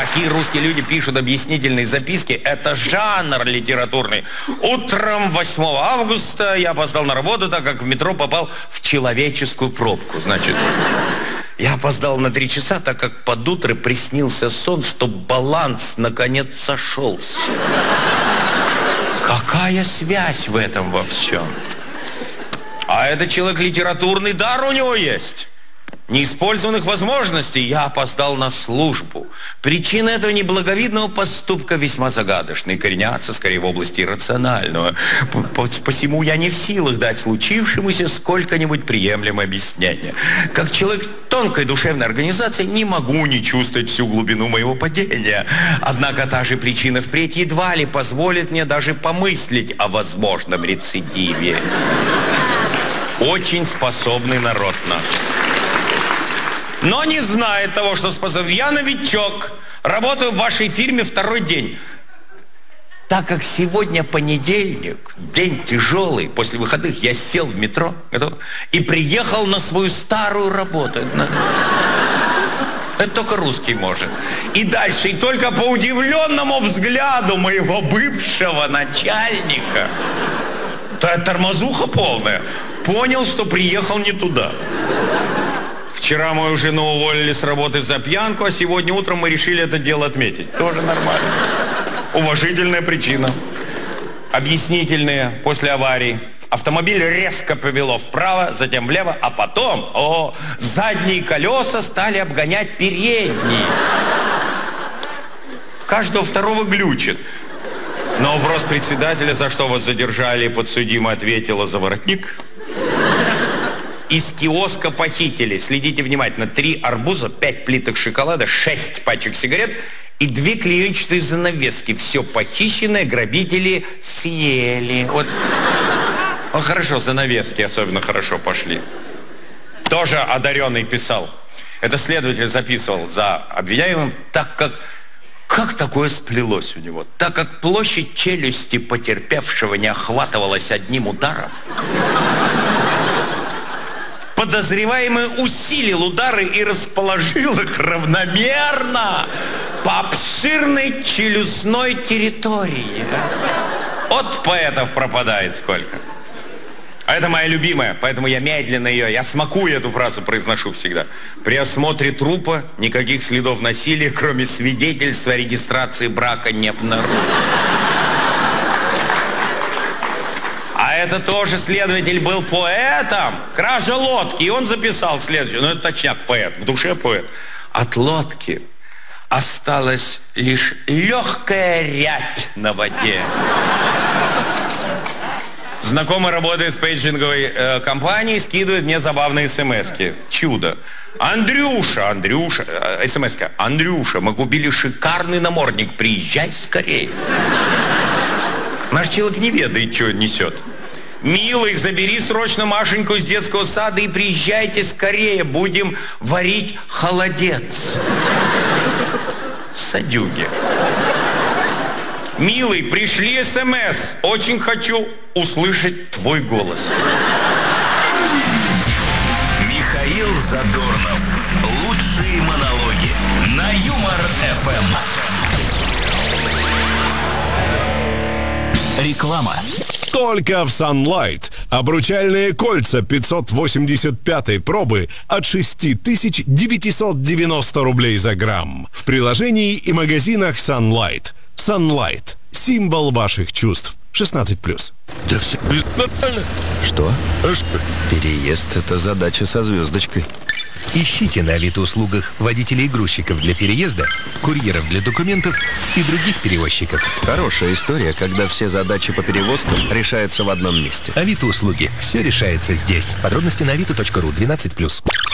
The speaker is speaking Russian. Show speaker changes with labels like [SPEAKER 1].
[SPEAKER 1] Такие русские люди пишут объяснительные записки. Это жанр литературный. Утром 8 августа я опоздал на работу, так как в метро попал в человеческую пробку. Значит, я опоздал на 3 часа, так как под утро приснился сон, что баланс наконец сошелся. Какая связь в этом во всем? А это человек литературный дар у него есть. Неиспользованных возможностей. Я опоздал на службу. Причины этого неблаговидного поступка весьма загадочны, коренятся скорее в области иррационального. Посему я не в силах дать случившемуся сколько-нибудь приемлемое объяснение. Как человек тонкой душевной организации не могу не чувствовать всю глубину моего падения. Однако та же причина впредь едва ли позволит мне даже помыслить о возможном рецидиве. Очень способный народ наш. Но не знает того, что способен. Я новичок, работаю в вашей фирме 2-й день. Так как сегодня понедельник, день тяжелый, после выходных я сел в метро и приехал на свою старую работу. Это только русский может. И дальше, и только по удивленному взгляду моего бывшего начальника, тормозуха полная, понял, что приехал не туда. Вчера мою жену уволили с работы за пьянку, а сегодня утром мы решили это дело отметить. Тоже нормально. Уважительная причина. Объяснительные после аварии. Автомобиль резко повело вправо, затем влево, а потом, задние колеса стали обгонять передние. Каждого второго глючит. На вопрос председателя, за что вас задержали, подсудимый ответила: за воротник. Из киоска похитили, следите внимательно, 3 арбуза, 5 плиток шоколада, 6 пачек сигарет и 2 клеенчатые занавески. Все похищенное грабители съели. Вот хорошо, занавески особенно хорошо пошли. Тоже одаренный писал. Это следователь записывал за обвиняемым, так как такое сплелось у него? Так как площадь челюсти потерпевшего не охватывалась одним ударом, подозреваемый усилил удары и расположил их равномерно по обширной челюстной территории. От поэтов пропадает сколько. А это моя любимая, поэтому я медленно я смакую эту фразу, произношу всегда. При осмотре трупа никаких следов насилия, кроме свидетельства о регистрации брака, не обнаружено. А это тоже следователь был поэтом. Кража лодки. И он записал следующее. Ну, это точняк, поэт. В душе поэт. От лодки осталась лишь легкая рябь на воде. Знакомый работает в пейджинговой компании, скидывает мне забавные смс-ки. Чудо. Андрюша, смс-ка. Андрюша, мы купили шикарный намордник. Приезжай скорее. Наш человек не ведает, что несет. Милый, забери срочно Машеньку из детского сада и приезжайте скорее. Будем варить холодец. Садюги. Милый, пришли СМС. Очень хочу услышать твой голос.
[SPEAKER 2] Михаил Задорнов. Лучшие монологи на Юмор-ФМ. Реклама.
[SPEAKER 3] Только в Sunlight. Обручальные кольца 585 пробы от 6990 рублей за грамм. В приложении и магазинах Sunlight. Sunlight. Символ ваших чувств. 16+.
[SPEAKER 4] Да все нормально.
[SPEAKER 5] Что? Переезд – это задача со звездочкой.
[SPEAKER 4] Ищите на Авито-услугах водителей и грузчиков для переезда, курьеров для документов и других перевозчиков.
[SPEAKER 5] Хорошая история, когда все задачи по перевозкам решаются в одном месте.
[SPEAKER 4] Авито-услуги. Все решается здесь. Подробности на avito.ru 12+.